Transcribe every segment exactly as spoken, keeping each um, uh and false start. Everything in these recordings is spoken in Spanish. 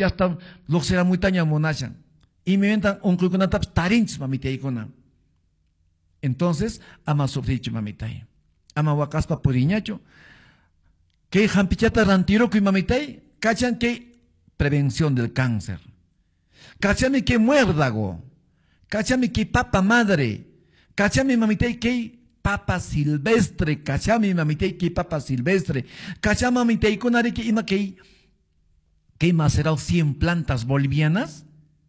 ya está, lo que será muy taña monachan. Y me inventan un cuiconataps tarinch, mamita icona. Entonces, ama sufricho, mamita. Ama wakaspa puriñacho. Que jampichata rantiro que mamita, cachan que prevención del cáncer. Cachame que muérdago. Cachame que papa madre. Cachame mamita que papa silvestre. Cachame mamita que papa silvestre. Cachame mamita con are que ima que que macerado cien plantas bolivianas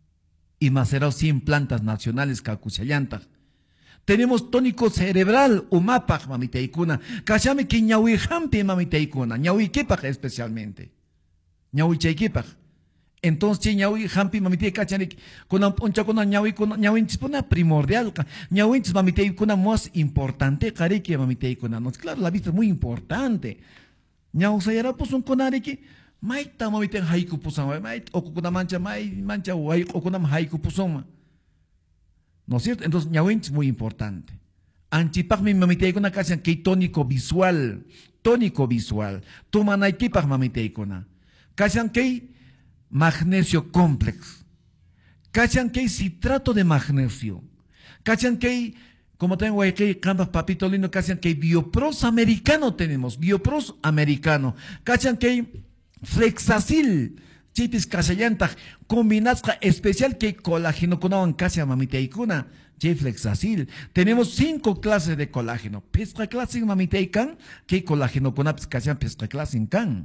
y macerado cien plantas nacionales cacuchayantas. Tenemos tónico cerebral, umapaj, mamita ikuna. Cachame que ñahui jampi, mamita ikuna. Ñahui kepaj especialmente. Ñahui chaykepaj. Entonces, ñahui jampi, mamita ikachane. Kuna poncha kuna ñahui kuna ñahui chispona primordial. Ñahui mamita ikuna más importante, careque, mamita ikuna. No, claro, la vista es muy importante. Ñahui sayara pues un conare maita mamita haiku pusama. Maita okukuna mancha, mai mancha, okuna haiku pusoma. ¿No es cierto? Entonces, ñahuin es muy importante. Anchipak mi mamita ikuna cachan que tónico visual, tónico visual. Toma equipak mamita ikuna. Cachan que magnesio complex. Cachan que citrato de magnesio. Cachan que, como tengo aquí, campas papito lindo, cachan que biopros americano tenemos, biopros americano. Cachan que flexacil. Chipis casallanta, combinazca especial que colágeno con una casa mamita ikuna, flexacil. Tenemos cinco clases de colágeno. Pesca clase mamita ikan, que colágeno con una casa pesca clase en can.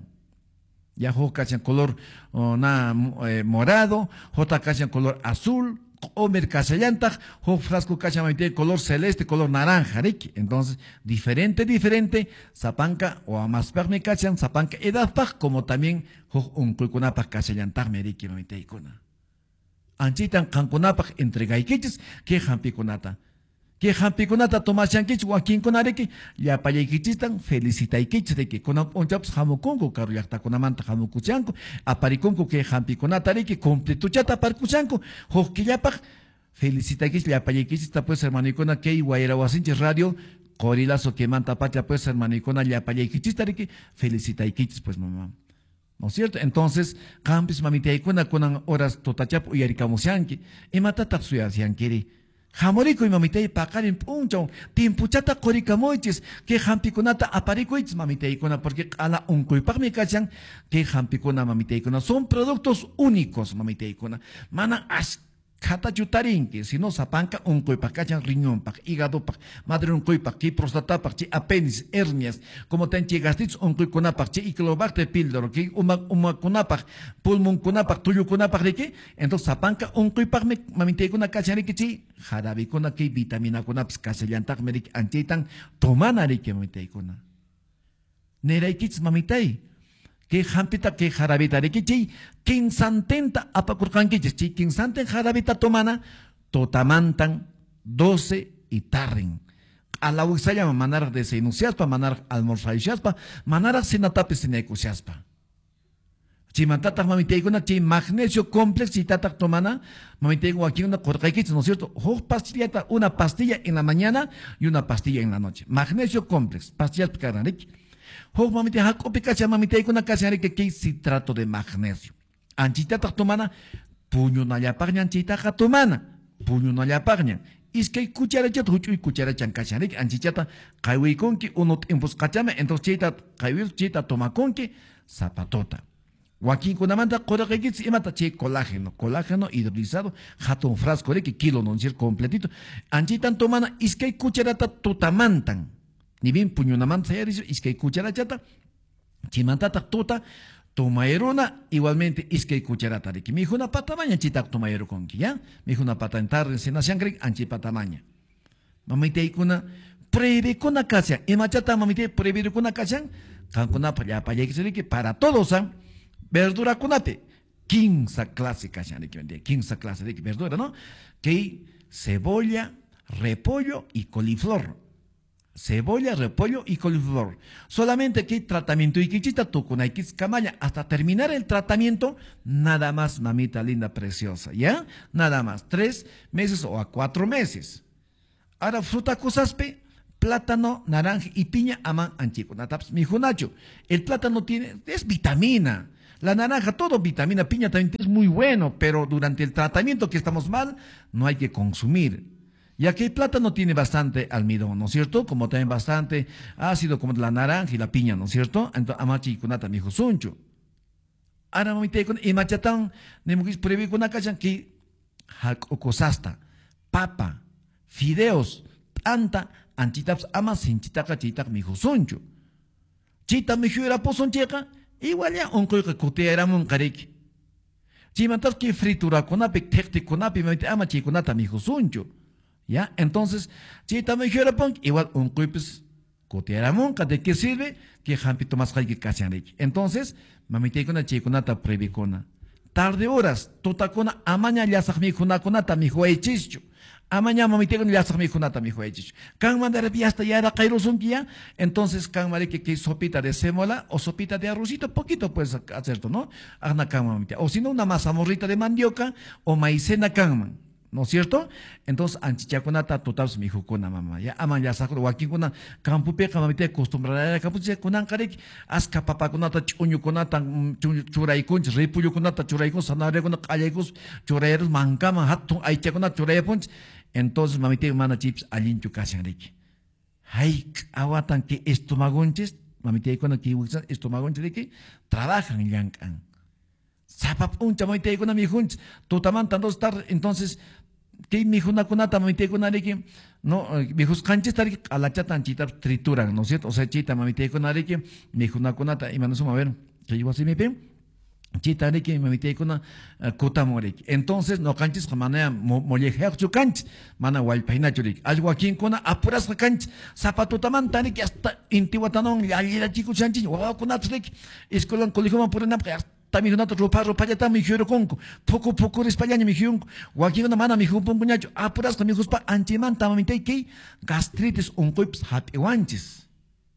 Ya ho cachan color oh, na, eh, morado, jota cachan color azul, Omer casallanta, ho frasco cachan mamita color celeste, color naranja, ¿riki? Entonces, diferente, diferente, zapanca o amasperme cachan, zapanca edadpaj, como también ho un culcunapaj casallantag meriki mamita ikuna. Anchitan canconapaj entregaikichis, que jampikunata. Que jampikunata tomachanquich, Joaquín conareki, ya payaiquichistan, felicitaiquich de que con un chaps jamuconco, carriacta con amanta jamucuchanco, apariconco que jampikunata reki, completuchata parcuchanco, hosquillapaj, felicitaiquich, ya payaiquichista pues hermanicona que iguaira wasinches radio, corilazo que manta patria pues hermanicona, ya payaiquichista reki, felicitaiquich pues mamá. ¿No es cierto? Entonces, campis mamita ikuna con horas totachap uyaricamusianki, y matata suyasiankiri. Jamorico y mamita y pacarin puncho, timpuchata coricamoiches, que jampiconata aparicoiches mamita ikuna, porque a la uncuipac me cachan, que jampicona mamita ikuna, son productos únicos mamita ikuna. Mana as Kata chutarinki, si no sapanca un coipac, cachan riñón, pac, hígado, pac, madre un coipac, chi prostata, pac, chi apéndice, hernias, como ten chi gastritis, un coiconapac, chi iclobacter píldoro, chi uma, uma conapac, pulmón conapac, tuyo conapac, de qué, entonces sapanca un coipac, mamite con una cachanrique, chi, jarabi con aquí, vitamina conaps, casellantac, medic, antitan, tomana rique, mamite con una. Nereikits mamitei. Que jampita que jarabita de kichi, quinsantenta apacurcanquichis, chi quinsanten jarabita tomana, totamantan, doce y tarren. A la uxaya manar de seinuciaspa, manar almorzayaspa, manar sinatapis sinecusiaspa. Chimantata mamiteiguna, chi magnesio complex y tata tomana, mamiteigo aquí una corcaiquichis, ¿no es cierto? Ho pastillata, una pastilla en la mañana y una pastilla en la noche. Magnesio complex, pastillas picaranric. Ho mamite hakopi kacha mamite kuna kasari que que citrato de magnesio. Anchita tomana puño na ya parña anchita tomana puño na ya parña. Es que cuchara chat huchu y cuchara chancachari anchichata kaiwi konki uno tiempos kachame entonces chita kaiwi chita toma konki zapatota. Joaquín kunamanta corregis y mata che colágeno, colágeno hidrolizado, jato un frasco de que kilo no decir completito. Anchitan tomana es que cucharata totamantan. Ni bien puño una manta es que cucharachata, chimantata tota, tomaerona, igualmente es que cucharata de que me dijo una pata maña chita tomaero con que ya, me dijo una pata en tarde, en la sangre, anchi pata maña. Mamite kuna, preve con una casa, y machata mamite preve con una casa, cancuna para allá que para todos, verdura cunape, quince clásica, quince clase de verdura, ¿no? Que cebolla, repollo y coliflor. Cebolla, repollo y coliflor. Solamente que tratamiento y quichita tu con camaya. Hasta terminar el tratamiento, nada más, mamita linda, preciosa. ¿Ya? Nada más. Tres meses o a cuatro meses. Ahora, fruta cosaspe, plátano, naranja y piña, aman anchico. Mi junacho, el plátano tiene, es vitamina. La naranja, todo vitamina, piña también tiene muy bueno, pero durante el tratamiento que estamos mal, no hay que consumir. Ya que el plátano tiene bastante almidón, ¿no es cierto? Como también bastante ácido, como la naranja y la piña, ¿no es cierto? Entonces, amachi kunata mijo suncho. Ahora mamite con imachatán, nemukis previ con acachan que okosasta, papa, fideos, tanta, anchitaps ama sinchitaka chitak mijo suncho. Chita mijo era pozon checa, igual ya onko que cotea mon carek. Chimantas que fritura conapi, tecti conapi, mamite amachi kunata mijo suncho. ¿Ya? Entonces, si también quiero poner, igual un cuipes cotiaramón, ¿de qué sirve? Que jampito más hay que cachan. Entonces, mamite con la chiconata previcona. Tarde horas, totacona, amaña ya sahmi kunata mi juechicho. Amaña mamite con ya sahmi kunata mi juechicho. Can mandar hasta ya era cairosón guía. Entonces, can mare que sopita de sémola o sopita de arrocito, poquito puedes hacer, ¿no? Agna can mamite. O si no, una masa morrita de mandioca o maicena canman. ¿No es cierto? Entonces, anchichaconata total mi jukuna mamá. Ya aman ya saco guaquín con campo peca mamite acostumbrada a capuche con ancarek, asca papa conata chuño conata churaicun, repullo conata churaicun, sanaria con callaicus, churairos, mancama, hatun, aicha con churaipunch. Entonces, mamite mana chips alinchu casanrik. Hay aguatan que estomagonches, mamite con aquí estomagonches de que trabajan en yancan. Sapap un chamoite con mi junch, totaman dos tar, entonces, que mi juna conata mamite con areke, no, mi jus canches tar a la chatan chita trituran, ¿no es cierto? O sea, chita mamite con areke, mi juna conata, y manos a ver, que yo así me ven, chita areke, mamite con cota morek. Entonces, no canches, manea mollejer chu canch, mana walpaina churik, algo aquí en cona, apuras canch, zapato taman, tani que hasta intiwatanon, y allí la chico chanchi, o conatrek, escolan colijoma por una también una ropa ropa ya está mi quiero conco poco poco españa mi quiero guaki una mana mi quiero pongo ñacho apuras con mi jospa antiman tamamite que gastritis un coips happy wanches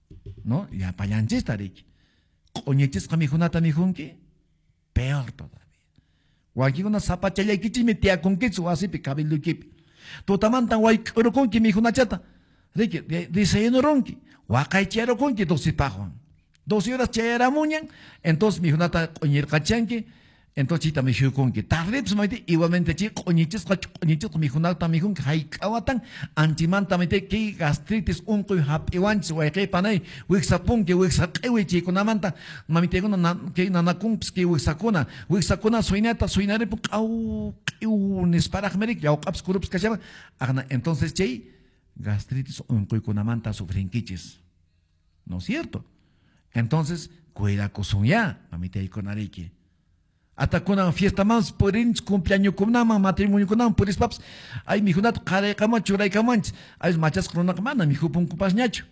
no ya payanches tarik coñeches con mi junata mi junque peor todavía guaki una zapachalla que te metía con que su así pe cabello que totaman tan guay pero con que mi junachata de que dice no ronqui guakai chero con que dosi pajuan doce horas chayara muñan, entonces mi junata coñir cachanque, entonces chita mi jukun que tarde pues maite igualmente chi coñiches coñiches mi junata mi jun que hay kawatan antimanta maite que gastritis un coy happy wanch wa que panay wixapun que wixaqewi chi kunamanta mamite kuna que nanakun que wixakuna wixakuna suinata suinare pu au un sparagmerik ya caps kurups kachama entonces chay gastritis un coy kunamanta sufrinquiches, ¿no es cierto? Entonces, cuida con ya, mamita y con arique. Hasta con una fiesta más, por in cumpleaños con una matrimonio con una, por eso paps, ay, mi junat, care cama, churay camanch, ay, machas con una camana, mi jupun cupas ñacho.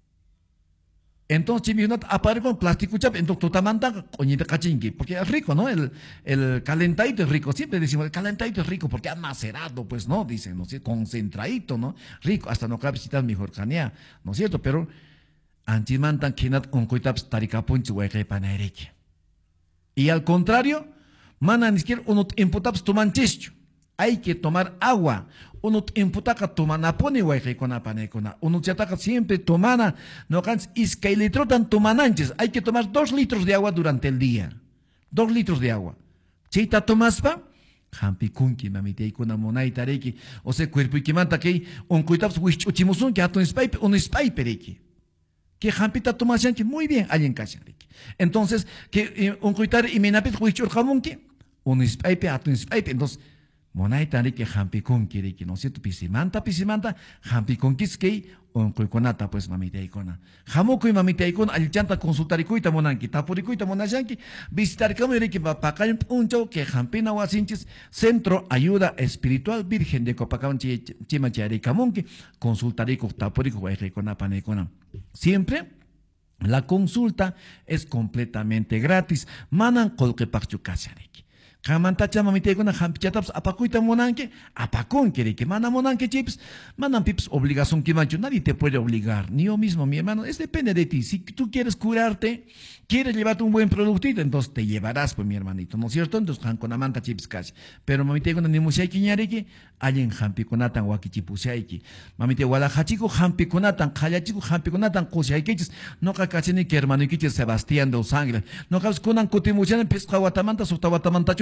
Entonces, mi junat, apare con plástico chap, entonces, totamanta, coñita cachingue, porque es rico, ¿no? El, el calentadito es rico, siempre decimos, el calentadito es rico, porque ha macerado, pues, ¿no? Dicen, ¿no es cierto? Concentradito, ¿no? Rico, hasta no cabe citar mejor canea, ¿no es cierto? Pero, antimantan kinat onkoitaps tarikapunchi hueque panaereke. Y al contrario, mana ni siquiera unot imputaps tomanchicho. Hay que tomar agua. Unot imputaka tomanapone hueque con apanecona. Unot yataka siempre tomana, no cans iskai litro tan tomananches. Hay que tomar dos litros de agua durante el día. Dos litros de agua. Chita tomaspa, hampi kunki mamite ikuna monai tareki. O sea, cuerpo y que manta que onkoitaps wichuchimusun que aton spaipe, un spaipereki. Que jampita tomasanchi muy bien alguien cachanrik. Entonces, que un coitar y menapit huichur jamunki, un spaipe a tu spaipe. Entonces, monai tari que jampi conki, ¿no es cierto? Pisimanta, pisimanta, jampi conquis que un coiconata, pues mamita icona. Jamuco y mamita icona, al chanta consultaricuita monanki, tapuricuita monashanki, visitar como que va para un punto que jampina huasinchis, Centro Ayuda Espiritual Virgen de Copacabana, Chimachari Camunki, consultarico, tapurico, huayrecona, panecona. Siempre la consulta es completamente gratis. Manan colque parchu kasareki. Kamantacha mamite con hampichataps apacuita monanque, apacón quiere que mana monanque chips, manan pips obligación que mancho, nadie te puede obligar, ni yo mismo, mi hermano, es depende de ti. Si tú quieres curarte, quieres llevarte un buen productito, entonces te llevarás, pues mi hermanito, ¿no es cierto? Entonces han con amanta chips casi. Pero mamite con animushai quiñareki, hay en hampi conatan wakichipusaiki. Mamite walahachico hampi conatan, kayachico hampi conatan koshaikechis, no cacachini que hermano iquiches Sebastián de Sangre, no cabs conan cotimuchan pesca guatamanta, sotaguatamantacho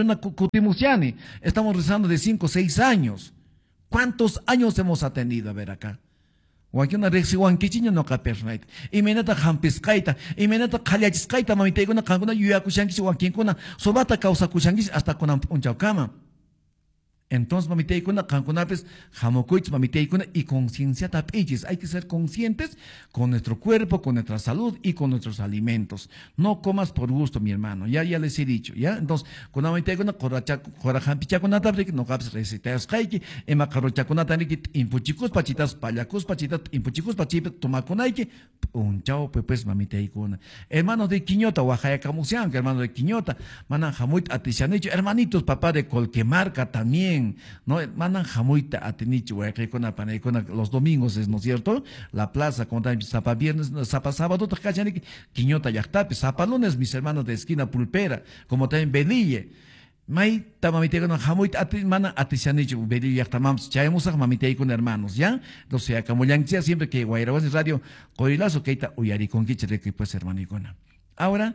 mañana cutimusiani. Estamos rezando de cinco, seis años. ¿Cuántos años hemos atendido? A ver acá. Wakina rexi wankichiña no kapernait. Imenata hampiskaita, imenata kaliachiskaita mamitaikuna kankuna yuyakushankish wakinkuna sobata kausakushankish hasta kunan punchawkama. Entonces, mamiteikuna, kankunapes, jamokuich, mamiteikuna, y conciencia tapichis. Hay que ser conscientes con nuestro cuerpo, con nuestra salud y con nuestros alimentos. No comas por gusto, mi hermano. Ya, ya les he dicho, ¿ya? Entonces, con mamiteikuna, korajampichakuna tabrik, no capes recetas kaiki, ema karochakuna taniki, impuchicus pachitas, payacus pachitas, impuchicus pachitas, tomakunaiki, un chao, pues, mamiteikuna. Hermanos de Quiñota, Oaxaca, Camusian, hermano de Quiñota, manan jamuit atishanicho, hermanitos, papá de Colquemarca también. No, mandan jamuita a Tenichi, los domingos, ¿no es cierto? La plaza, como también zapa viernes, zapa sábado, Quiñota Yactape, zapa lunes, mis hermanos de esquina Pulpera, como también Belille. May tamamiteikuna jamuita mana atishanichi, Belille Yactamams, chaemusa mamiteikuna hermanos, ¿ya? Entonces, acá Moyanchia, siempre que Guairawas Radio, Coilazo, Keita, Uyari con Kichere, pues hermanicona. Ahora,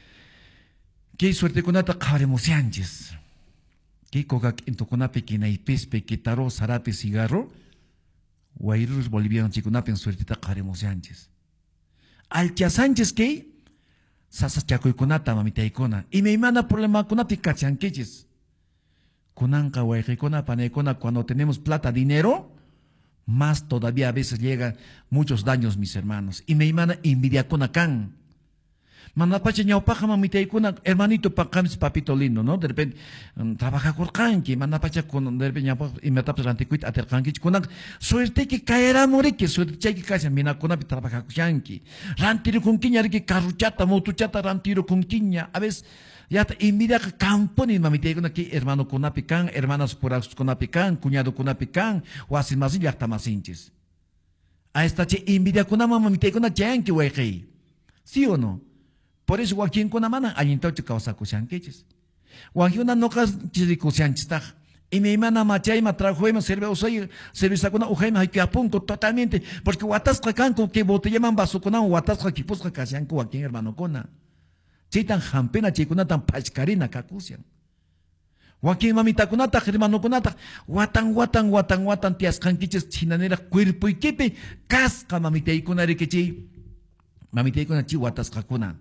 qué suerte con ata Karemos Sánchez. Que coca en toconape que naipespe que taro sarape cigarro, guairus bolivianos chicunape en suertita Karemos Sánchez. Altia Sánchez que sasa chaco y conata mamita icona. Y me manda problema conati cachanqueches. Conanca guairicona panecona cuando tenemos plata, dinero, más todavía a veces llegan muchos daños, mis hermanos. Y me manda envidia con acán. Manapacha ñaupaja mamitaikuna, hermanito pacamis papito lindo, ¿no? De repente, um, trabaja con kanki, manapacha con, de repente, ñaupaja, y me tapas ranticuit, ater kanki, kunak, suerte que caerá morique, suerte que caerá, mina kunapi trabaja con yanki. Rantiro con quiña, que carruchata, motuchata, rantiro con quiña, a veces, ya te envidia campo ni mamitaikuna que hermano kunapi kan, hermanas puras kunapi kan, cuñado kunapi kan, o así más y ya está más hinches. A esta che envidia kunama mamitaikuna yanki, güey, ¿sí o no? Por eso, Joaquín con la mano, hay entonces causa cuchanqueches. Joaquín no cas chiricuchanchista. Y mi hermana machay ma trajo y me sirve o soy servicio con ujema hay que apunto totalmente. Porque guatas cacanco que botella man vaso con un guatas que pusca cachanco Joaquín hermano cona. Chitan jampena chicuna tan pachcarina cacucian. Joaquín mamita conata, hermano conata. Guatan, guatan, guatan, guatan, tias canquiches chinanera cuerpo y kepe. Casca mamita y conare que chi. Mamita y con chi guatas cacuna.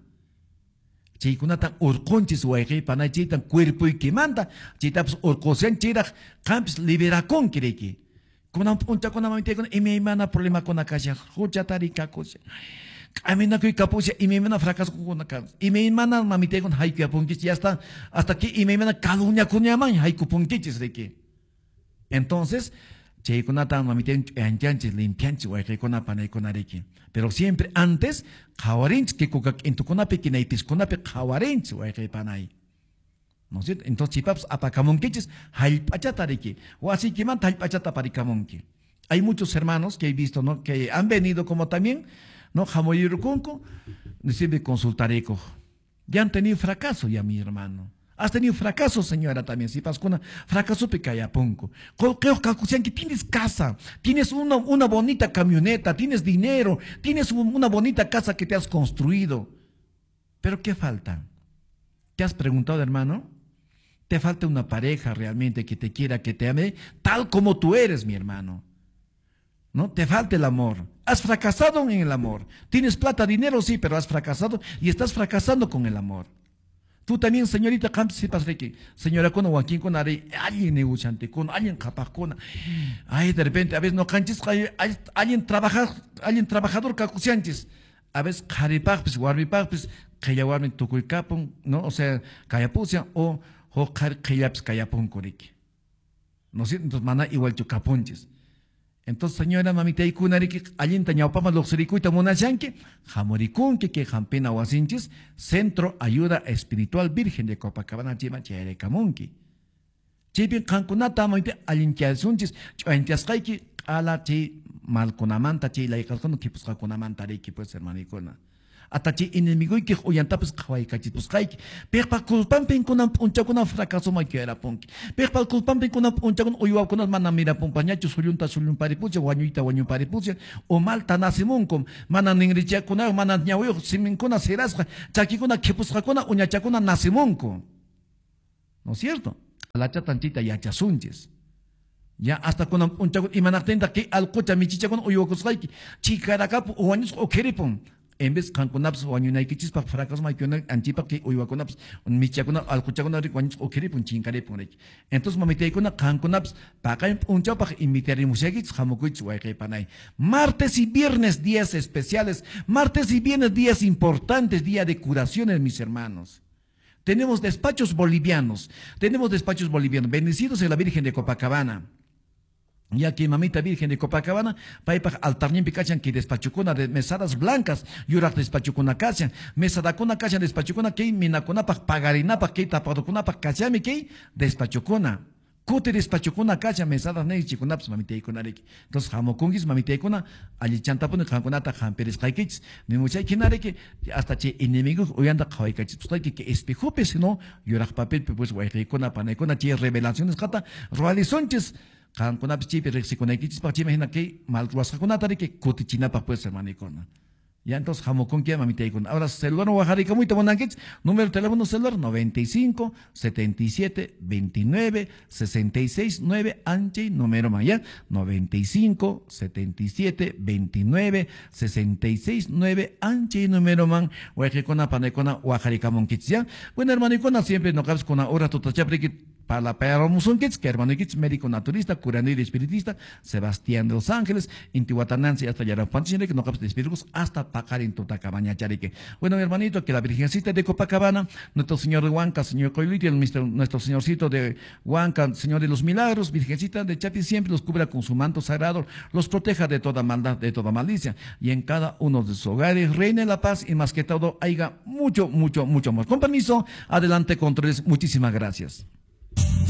Chikunatan urconchis huayque panay chitan cuerpo y que manda chitaps urcosian chirak campis liberacon kireki kunan punta kuna mamite kun ime mana problema con akasha hucha tarika cosa amina que capucha ime mana fracaso con acá ime mana mamite kun haiku punkich ya está hasta que ime mana caluña kunyaman haiku punkichis reki. Entonces Cheikunatan mamite anchanchis limpianchis huayque kuna panay kunareki. Pero siempre antes, jawarinch que coca en tu conape que naipis conape jawarinch o hay panay. ¿No es cierto? Entonces, chipaps apacamonquiches, halpachatariki, o así que manta halpachata paricamonqui. Hay muchos hermanos que he visto, ¿no? Que han venido como también, ¿no? Jamoyircunco, decide consultareco. Ya han tenido fracaso ya, mi hermano. Has tenido fracaso, señora, también. Si pascuna, fracaso pecayapunco. Creo que tienes casa, tienes una, una bonita camioneta, tienes dinero, tienes una bonita casa que te has construido. Pero ¿qué falta? ¿Te has preguntado, hermano? Te falta una pareja realmente que te quiera, que te ame, tal como tú eres, mi hermano. ¿No? Te falta el amor. Has fracasado en el amor. Tienes plata, dinero, sí, pero has fracasado y estás fracasando con el amor. Tú también, señorita, sepas de que, señora, con Joaquín, con alguien negociante, con alguien capaz, con, ay, de repente, a veces no canches, alguien trabaja, alguien trabajador, cacuciantes, a veces, caripapis, guarbipapis, kayawarmi, tucuicapon, ¿no? O sea, cayapucia, o, o kayapis, cayapon, coriki. ¿No sé? Entonces, mana, igual chucaponches. Entonces, señora, mamita, y kunariki, alguien tañaupama, loxericuita, monachanque, jamoricunque, que jampena huasinches, Centro Ayuda Espiritual Virgen de Copacabana, chima, cherecamonqui. Chipin, cancunata, mamita, alguien que asunches, chuantiascaiki, ala, chi, malconamanta, chi, la hija, que pues, caconamanta, reiki, pues, hermanicona. Atachi enemigo y que oyantapes kawai kachipus kaiki. Perpa culpan pen con un chacuna fracaso ma quiera ponki. Perpa culpan pen con un chacun oyua con mana mira pompañacho suyunta suyun paripucha guanyuita guanyu paripucha o malta nasimunkum mana ningricha kuna mana ñawo simin kuna serasqa chaki kuna kepusqa kuna uña chakuna nasimunku. ¿no es cierto? La chatanchita ya chasunches. Ya hasta con un chaco imanatenda que al cocha mi chicha con uyokosaki chicaracap o años o querepon. En vez canconaps o año naiki chispa fracas maikona anchipa que uyuaconaps un michacona al cochacona ricuaños o querepon chincarepon. Entonces mamiteicona canconaps paca un chapa imitari museguits jamokuich huayrepanay. Martes y viernes días especiales, martes y viernes días importantes, día de curaciones, mis hermanos. Tenemos despachos bolivianos, tenemos despachos bolivianos, bendecidos de la Virgen de Copacabana. Ya que mamita Virgen de Copacabana, paipa altarnín picachan que despachucuna de mesadas blancas, yurak despachucuna cachan, mesadacuna cachan despachucuna que minacunapak pagarinapa que tapaducunapak cachami que despachucuna. Cute despachucuna cachan mesadas ne chicunaps mamita iconareki. Entonces jamocungis mamita icona, allí chantapone janconata jamperes kaikits, ni mucha iconareki, hasta che enemigos oyanda kawaikachis, pues que que espejupe, sino yurak papel, pues guayrecona, panecona, che revelaciones cata, realizonches. Kan kuna pichi pero si kuna kichis pa chime hina que mal ruas kuna tari que cotichina pa pues hermano con ya entonces jamo con que mamita con ahora celular no bajar y como te mandan kits número de teléfono celular noventa y cinco setenta y siete veintinueve sesenta y seis nueve anche número maya noventa y cinco setenta y siete veintinueve sesenta y seis nueve anche número man o que con apane con bajar y camon kits ya bueno hermano con siempre no cabes con hora total que para la perra musunquits, que hermano Kits, médico naturista, curandero y espiritista, Sebastián de los Ángeles, Intihuatanansi, hasta Yarapanchine, que no capes de espíritus, hasta Pacar en Totacabaña, Charique. Bueno, mi hermanito, que la Virgencita de Copacabana, nuestro Señor de Huanca, Señor Coiliti, el mister, nuestro Señorcito de Huanca, Señor de los Milagros, Virgencita de Chapi, siempre los cubra con su manto sagrado, los proteja de toda maldad, de toda malicia, y en cada uno de sus hogares reine la paz y más que todo, haya mucho, mucho, mucho amor. Con permiso, adelante, controles, muchísimas gracias.